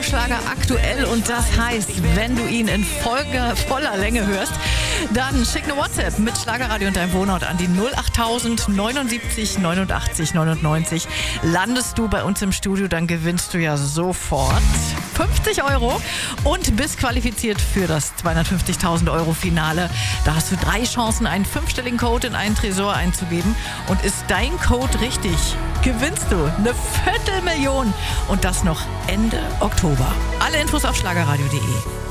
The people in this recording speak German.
Schlager aktuell und das heißt, wenn du ihn in voller Länge hörst, dann schick eine WhatsApp mit Schlagerradio und deinem Wohnort an die 08000 79 89 99. Landest du bei uns im Studio, dann gewinnst du ja sofort 50 € und bist qualifiziert für das 250.000 € Finale. Da hast du 3 Chancen, einen 5-stelligen Code in einen Tresor einzugeben. Und ist dein Code richtig, gewinnst du eine 250.000 € und das noch Ende Oktober. Alle Infos auf schlagerradio.de.